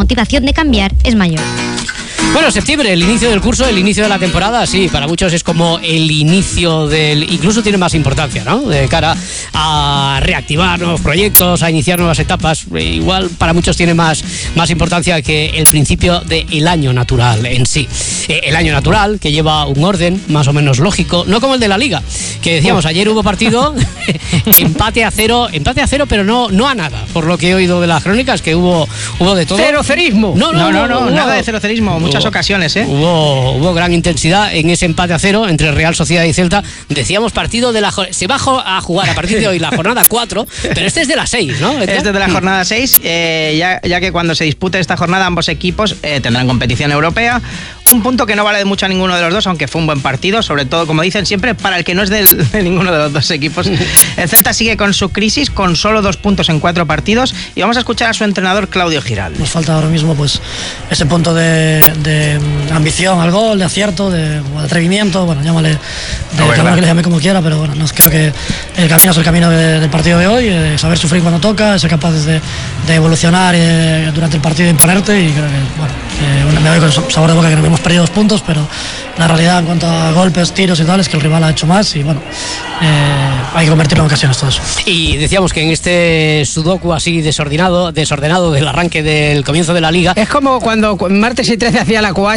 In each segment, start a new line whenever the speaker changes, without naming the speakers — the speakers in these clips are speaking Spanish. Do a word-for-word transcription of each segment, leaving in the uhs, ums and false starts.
motivación de cambiar es mayor.
Bueno, septiembre, el inicio del curso, el inicio de la temporada, sí, para muchos es como el inicio del... Incluso tiene más importancia, ¿no? De cara a reactivar nuevos proyectos, a iniciar nuevas etapas. Igual para muchos tiene más, más importancia que el principio del año natural en sí. Eh, el año natural, que lleva un orden más o menos lógico, no como el de la Liga, que decíamos, oh. ayer hubo partido, empate a cero, empate a cero, pero no, no a nada, por lo que he oído de las crónicas, que hubo, hubo de todo.
¡Cerocerismo!
No, no,
no, no, no,
hubo,
nada de cerocerismo, muchas
hubo,
ocasiones, ¿eh?
Hubo, hubo gran intensidad en ese empate a cero entre Real Sociedad y Celta. Decíamos partido de la... Se va a jugar a partir de hoy la jornada cuatro, pero este es de la seis, ¿no?
Este es de la jornada seis, eh, ya, ya que cuando se dispute esta jornada ambos equipos eh, tendrán competición europea. Un punto que no vale de mucho a ninguno de los dos, aunque fue un buen partido, sobre todo, como dicen siempre, para el que no es del, de ninguno de los dos equipos. El Celta sigue con su crisis, con solo dos puntos en cuatro partidos, y vamos a escuchar a su entrenador Claudio Giral.
Nos falta ahora mismo pues ese punto de, de ambición al gol, de acierto, de, de atrevimiento, bueno, llámale, de no, cada uno que le llame como quiera, pero bueno, nos creo que el camino es el camino de, del partido de hoy, eh, saber sufrir cuando toca, ser capaces de, de evolucionar eh, durante el partido e imponerte, y creo que, bueno, eh, me voy con sabor de boca que no hemos perdido dos puntos, pero la realidad en cuanto a golpes, tiros y tal es que el rival ha hecho más y bueno, eh, hay que convertirlo en ocasiones todo eso.
Y decíamos que en este sudoku así desordenado, desordenado del arranque del comienzo de la Liga...
Es como cuando martes y trece hacía la Q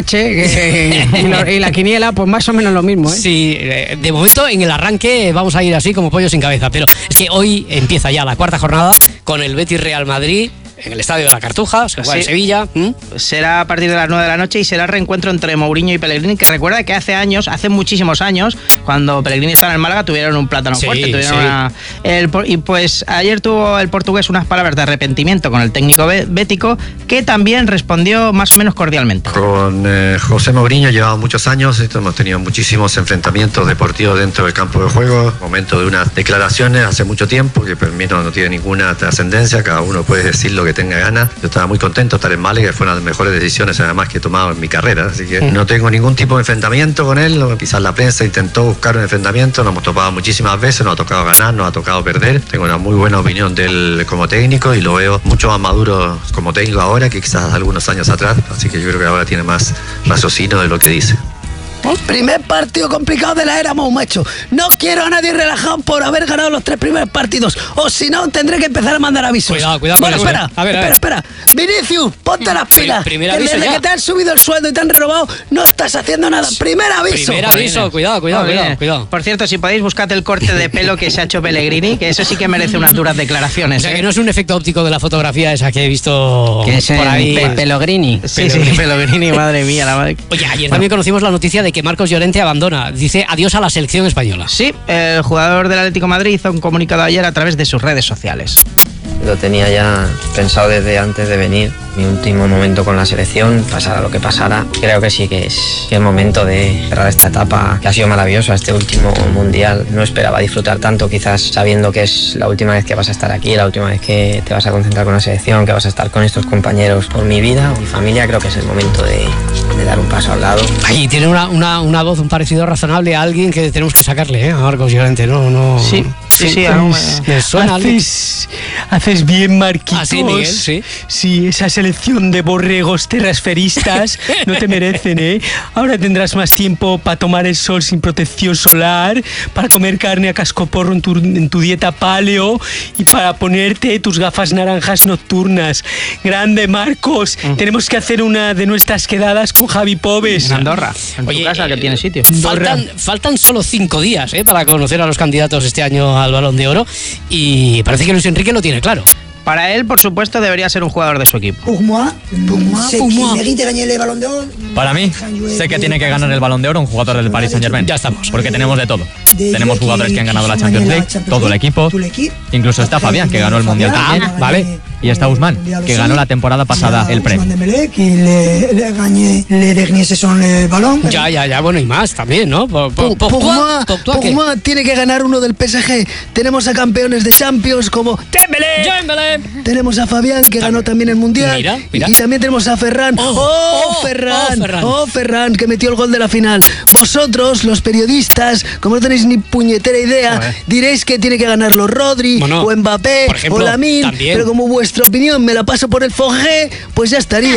H y la quiniela, pues más o menos lo mismo, ¿eh?
Sí, de momento en el arranque vamos a ir así como pollo sin cabeza, pero es que hoy empieza ya la cuarta jornada con el Betis Real Madrid en el Estadio de la Cartuja, se juega en Sevilla. ¿Mm?
Será a partir de las nueve de la noche y será el reencuentro entre Mourinho y Pellegrini, que recuerda que hace años, hace muchísimos años, cuando Pellegrini estaba en el Málaga, tuvieron un plátano
sí,
fuerte. Tuvieron
sí.
una, el, y pues ayer tuvo el portugués unas palabras de arrepentimiento con el técnico bético, que también respondió más o menos cordialmente.
Con eh, José Mourinho llevamos muchos años, esto, hemos tenido muchísimos enfrentamientos deportivos dentro del campo de juego, momento de unas declaraciones hace mucho tiempo, que para mí no, no tiene ninguna trascendencia, cada uno puede decir lo que tenga ganas. Yo estaba muy contento de estar en Málaga, que fue una de las mejores decisiones además que he tomado en mi carrera, así que no tengo ningún tipo de enfrentamiento con él. Quizás la prensa intentó buscar un enfrentamiento, nos hemos topado muchísimas veces, nos ha tocado ganar, nos ha tocado perder. Tengo una muy buena opinión de él como técnico y lo veo mucho más maduro como técnico ahora que quizás algunos años atrás, así que yo creo que ahora tiene más raciocinio de lo que dice.
Primer partido complicado de la era, Mou, macho. No quiero a nadie relajado por haber ganado los tres primeros partidos, o si no tendré que empezar a mandar avisos.
Cuidado, cuidado
bueno,
con
espera,
eso. A ver, a ver.
espera, espera. Vinicius, ponte las pilas.
Primer
que
aviso
desde
ya.
que te han subido el sueldo y te han renovado, no estás haciendo nada. Primer aviso.
Primer aviso, cuidado, cuidado, cuidado, cuidado.
Por cierto, si podéis, buscad el corte de pelo que se ha hecho Pellegrini, que eso sí que merece unas duras declaraciones.
O sea,
¿eh?
que no es un efecto óptico de la fotografía esa que he visto
que es
por ahí.
Pe Pellegrini. Sí,
Pellegrini.
sí, Pellegrini, madre mía. La madre.
Oye, ayer
bueno.
también conocimos la noticia de que Marcos Llorente abandona. Dice adiós a la selección española.
Sí, el jugador del Atlético de Madrid hizo un comunicado ayer a través de sus redes sociales.
Lo tenía ya pensado desde antes de venir, mi último momento con la selección, pasara lo que pasara. Creo que sí que es, que es momento de cerrar esta etapa que ha sido maravillosa, este último mundial. No esperaba disfrutar tanto, quizás sabiendo que es la última vez que vas a estar aquí, la última vez que te vas a concentrar con la selección, que vas a estar con estos compañeros por mi vida, mi familia. Creo que es el momento de, de dar un paso al lado.
Ay, tiene una, una, una voz, un parecido razonable a alguien que tenemos que sacarle, ¿eh? A Marcos Llorente, no, no.
Sí. Sí, sí,
pues, me, me suena.
Haces, haces bien, Marquitos.
¿Ah, sí, Miguel? Sí.
Sí, esa selección de borregos terrasferistas no te merecen, ¿eh? Ahora tendrás más tiempo para tomar el sol sin protección solar, para comer carne a cascoporro en tu, en tu dieta paleo y para ponerte tus gafas naranjas nocturnas. Grande, Marcos. Mm. Tenemos que hacer una de nuestras quedadas con Javi Pobes.
En Andorra, en
Oye,
tu casa,
eh,
que tiene sitio.
Faltan, faltan solo cinco días, ¿eh? Para conocer a los candidatos este año al Balón de Oro y parece que Luis Enrique lo tiene claro.
Para él, por supuesto, debería ser un jugador de su equipo.
Pour moi, c'est qu'il mérite gagner le Ballon d'Or.
Para mí, sé que tiene que ganar el Balón de Oro un jugador del Paris Saint-Germain.
Ya estamos.
Porque tenemos de todo. Tenemos jugadores que han ganado la Champions League, todo el equipo. Incluso está Fabián, que ganó el Mundial también.
Ah, vale.
Y está Ousmane, que ganó la temporada pasada el premio.
Ya, ya, ya, bueno, y más también, ¿no? Por, por,
por, por, moi, por moi, tiene que ganar uno del P S G. Tenemos a campeones de Champions como
Dembélé. Dembélé.
Tenemos a Fabián, que ganó también el Mundial.
Mira, mira.
Y también tenemos a Ferran. ¡Oh, oh, oh Ferran! Oh Ferran. ¡Oh, Ferran! Que metió el gol de la final. Vosotros, los periodistas, como no tenéis ni puñetera idea, Joder. diréis que tiene que ganarlo Rodri, bueno, o Mbappé, ejemplo, o Lamine. Pero como vuestra opinión me la paso por el Fogé, pues ya estaría.